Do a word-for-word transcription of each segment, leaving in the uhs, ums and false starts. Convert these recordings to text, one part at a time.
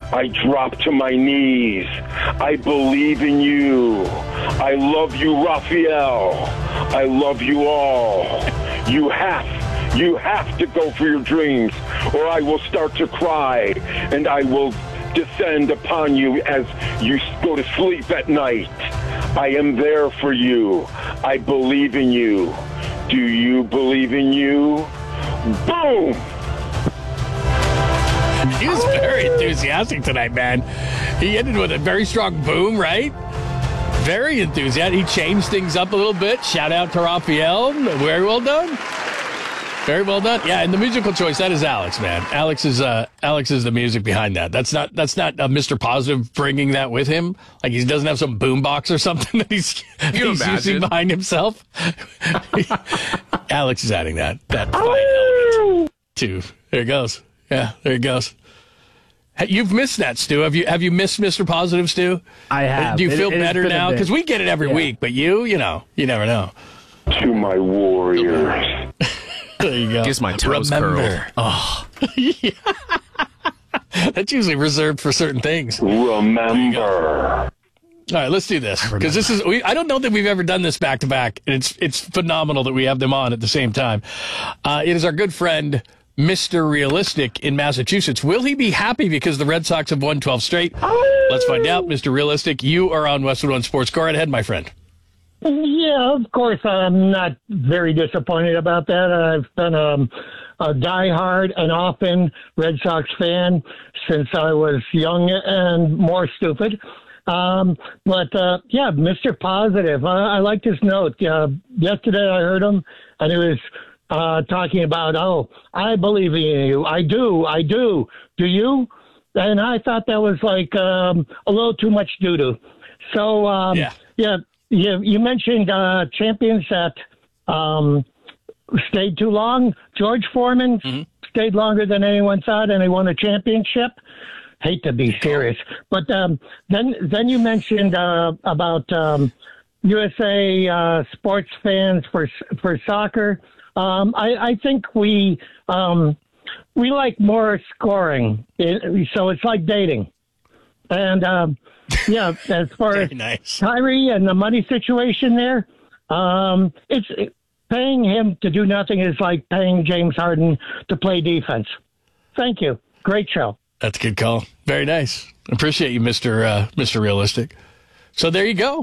I drop to my knees. I believe in you. I love you, Raphael. I love you all. You have, you have to go for your dreams, or I will start to cry, and I will descend upon you as you go to sleep at night. I am there for you. I believe in you. Do you believe in you? Boom! He was very enthusiastic tonight, man. He ended with a very strong boom, right? Very enthusiastic. He changed things up a little bit. Shout out to Raphael. Very well done. Very well done. Yeah, and the musical choice, that is Alex, man. Alex is uh, Alex is the music behind that. That's not that's not uh, Mister Positive bringing that with him. Like he doesn't have some boombox or something that he's, he's using behind himself. Alex is adding that that fine element too. There it goes. Yeah, there it goes. You've missed that, Stu. Have you have you missed Mister Positive, Stu? I have. Do you feel it, it better now? Because we get it every yeah. week, but you, you know, you never know. To my warriors. There you go. Gives my toes Remember. curled. Oh. Yeah. That's usually reserved for certain things. Remember. All right, let's do this because this is. We, I don't know that we've ever done this back to back, and it's it's phenomenal that we have them on at the same time. Uh, it is our good friend Mister Realistic in Massachusetts. Will he be happy because the Red Sox have won twelve straight? Let's find out. Mister Realistic, you are on Westwood One Sports. Go right ahead, my friend. Yeah, of course. I'm not very disappointed about that. I've been um, a diehard and often Red Sox fan since I was young and more stupid. Um, but, uh, yeah, Mister Positive. I, I liked his note. Uh, yesterday I heard him, and he was uh, talking about, oh, I believe in you. I do. I do. Do you? And I thought that was like um, a little too much doo-doo. So, um, yeah. yeah. You, you mentioned uh, champions that um, stayed too long. George Foreman mm-hmm. stayed longer than anyone thought, and he won a championship. Hate to be serious, but um, then then you mentioned uh, about um, U S A uh, sports fans for for soccer. Um, I, I think we um, we like more scoring, it, so it's like dating, and. Um, Yeah, as far as nice. Kyrie and the money situation there, um, it's it, paying him to do nothing is like paying James Harden to play defense. Thank you. Great show. That's a good call. Very nice. Appreciate you, Mister Uh, Mister Realistic. So there you go.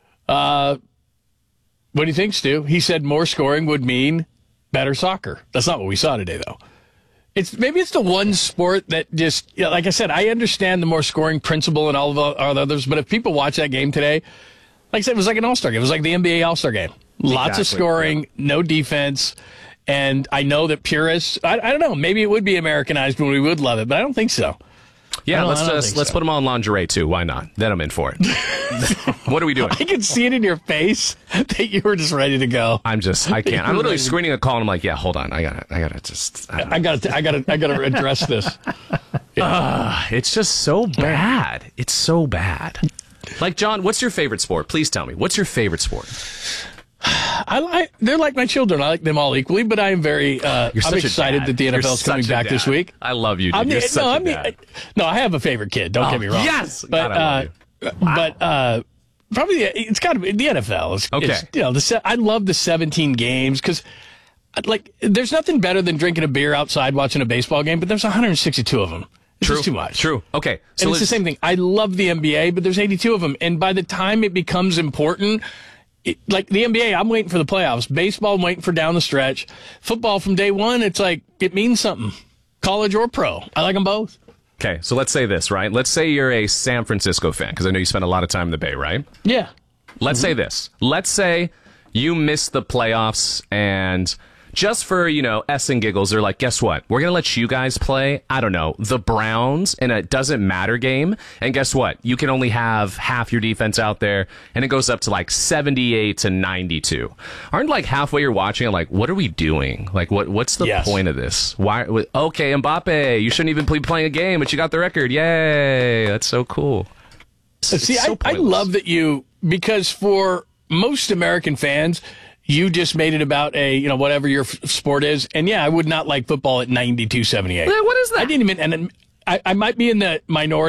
Uh, what do you think, Stu? He said more scoring would mean better soccer. That's not what we saw today, though. It's maybe it's the one sport that just, you know, like I said, I understand the more scoring principle and all of the, all the others, but if people watch that game today, like I said, it was like an All-Star game. It was like the N B A All-Star game. Lots exactly. of scoring, yeah. no defense, and I know that purists, I, I don't know, maybe it would be Americanized when we would love it, but I don't think so. Yeah, let's just, let's so. put them on lingerie, too. Why not? Then I'm in for it. What are we doing? I can see it in your face that you were just ready to go. I'm just, I can't. I'm literally screening a call, and I'm like, yeah, hold on. I gotta, I gotta just. I, I gotta, I gotta, I gotta address this. Yeah. Uh, it's just so bad. It's so bad. Like, John, what's your favorite sport? Please tell me. What's your favorite sport? I like. They're like my children. I like them all equally, but I am very. Uh, I'm excited that the N F L is coming back this week. I love you. Dude. I mean, You're such no, a I mean, dad. no, I have a favorite kid. Don't oh, get me wrong. Yes, but God, I love uh, you. Wow. but uh, probably it's got to be the N F L. It's, okay, it's, you know, the I love the seventeen games because, like, there's nothing better than drinking a beer outside watching a baseball game. But there's one hundred sixty-two of them. It's True. just too much. True. Okay. So and it's the same thing. I love the N B A, but there's eighty-two of them, and by the time it becomes important. It, like the N B A, I'm waiting for the playoffs. Baseball, I'm waiting for down the stretch. Football, from day one, it's like, it means something. College or pro. I like them both. Okay, so let's say this, right? Let's say you're a San Francisco fan, because I know you spend a lot of time in the Bay, right? Yeah. Let's mm-hmm. say this. Let's say you miss the playoffs, and just for, you know, S and giggles, they're like, guess what? We're going to let you guys play, I don't know, the Browns in a doesn't matter game. And guess what? You can only have half your defense out there, and it goes up to like seventy-eight to ninety-two. Aren't like halfway you're watching it like, what are we doing? Like, what? what's the yes. point of this? Why? Okay, Mbappe, you shouldn't even be playing a game, but you got the record. Yay. That's so cool. It's, See, it's so I, I love that you, because for most American fans, you just made it about a, you know, whatever your f- sport is. And yeah, I would not like football at ninety-two seventy-eight. What is that? I didn't even, and I, I might be in the minority.